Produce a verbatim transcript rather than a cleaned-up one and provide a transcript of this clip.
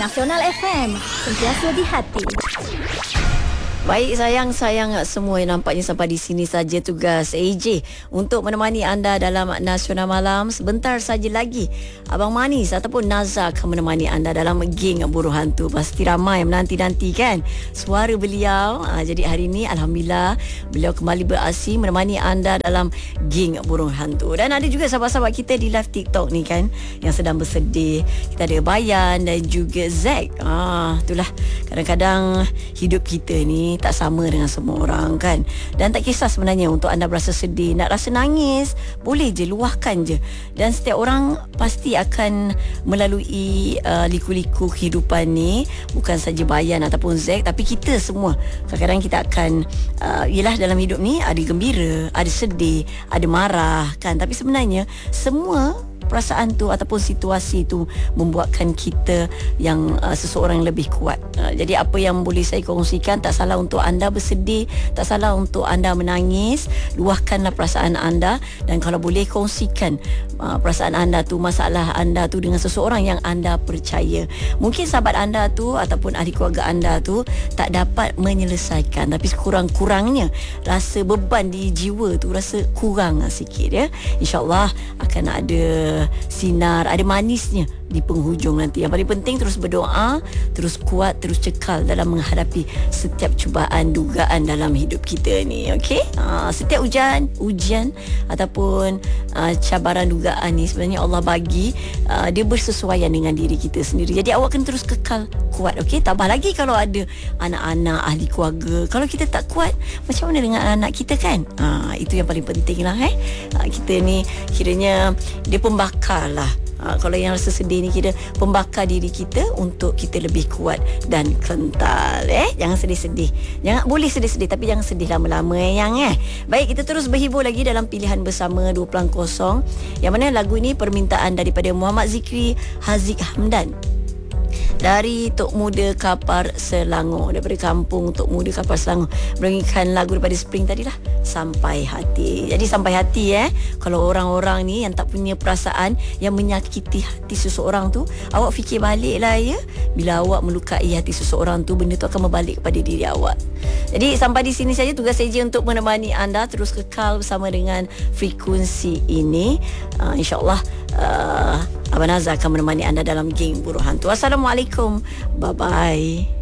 Nasional F M, sentiasa di hati. Baik sayang-sayang semua yang nampaknya sampai di sini saja tugas A J untuk menemani anda dalam Nasional Malam. Sebentar saja lagi Abang Manis ataupun Nazar akan menemani anda dalam geng Buruh Hantu. Pasti ramai menanti-nanti kan suara beliau. Ha, jadi hari ini Alhamdulillah beliau kembali beraksi menemani anda dalam geng Buruh Hantu. Dan ada juga sahabat-sahabat kita di live TikTok ni kan yang sedang bersedih. Kita ada Bayan dan juga Zack. Ah, itulah kadang-kadang hidup kita ni tak sama dengan semua orang kan. Dan tak kisah sebenarnya untuk anda berasa sedih, nak rasa nangis, boleh je, luahkan je. Dan setiap orang pasti akan melalui uh, liku-liku kehidupan ni. Bukan saja Bayan ataupun Zack, tapi kita semua. Kadang-kadang kita akan uh, yelah dalam hidup ni ada gembira, ada sedih, ada marah kan. Tapi sebenarnya semua perasaan tu ataupun situasi tu membuatkan kita yang uh, seseorang yang lebih kuat. Uh, jadi apa yang boleh saya kongsikan, tak salah untuk anda bersedih, tak salah untuk anda menangis, luahkanlah perasaan anda. Dan kalau boleh kongsikan uh, perasaan anda tu, masalah anda tu dengan seseorang yang anda percaya. Mungkin sahabat anda tu ataupun ahli keluarga anda tu tak dapat menyelesaikan, tapi sekurang-kurangnya rasa beban di jiwa tu rasa kurang sikit ya. InsyaAllah akan ada sinar, ada manisnya di penghujung nanti. Yang paling penting terus berdoa, terus kuat, terus cekal dalam menghadapi setiap cubaan, dugaan dalam hidup kita ni. Okey? Ha, setiap ujian, ujian ataupun uh, cabaran dugaan ni sebenarnya Allah bagi uh, dia bersesuaian dengan diri kita sendiri. Jadi awak kena terus kekal kuat. Okey? Tambah lagi kalau ada anak-anak, ahli keluarga. Kalau kita tak kuat, macam mana dengan anak kita kan? Ha, itu yang paling penting lah eh. Ha, kita ni kiranya dia pembakar lah. Ha, kalau yang rasa sedih ni kita pembakar diri kita untuk kita lebih kuat dan kental eh. Jangan sedih-sedih. Jangan, boleh sedih-sedih tapi jangan sedih lama-lama eh, yang eh. Baik, kita terus berhibur lagi dalam pilihan bersama dua Pulang Kosong. Yang mana lagu ini permintaan daripada Muhammad Zikri Haziq Hamdan dari Tok Muda Kapar Selangor, daripada kampung Tok Muda Kapar Selangor, berikan lagu daripada Spring tadi lah, Sampai Hati. Jadi sampai hati eh, kalau orang-orang ni yang tak punya perasaan, yang menyakiti hati seseorang tu, awak fikir balik lah ya. Bila awak melukai hati seseorang tu, benda tu akan berbalik kepada diri awak. Jadi sampai di sini saja tugas saya untuk menemani anda terus kekal bersama dengan frekuensi ini. uh, InsyaAllah uh, Abang Nazar akan menemani anda dalam geng Buruh Hantu. Assalamualaikum. Bye-bye.